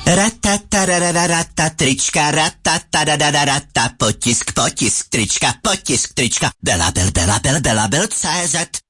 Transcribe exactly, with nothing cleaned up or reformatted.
Ratatarararata trička, ratatarararata potisk, potisk trička, potisk trička, belabel, belabel, belabel, cé zet.